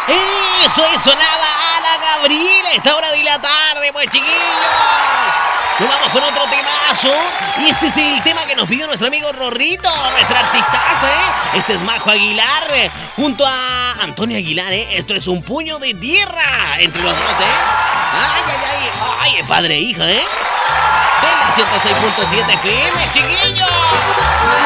Eso sonaba Ana Gabriel a esta hora de la tarde, pues chiquillos. Nos vamos con otro temazo. Y este es el tema que nos pidió nuestro amigo Rorrito, nuestra artistaza, ¿eh? Este es Majo Aguilar, junto a Antonio Aguilar, ¿eh? Esto es Un Puño de Tierra entre los dos, ¿eh? Ay, ay, ay. Ay, es padre e hija, ¿eh? En la 106.7 FM, chiquillos.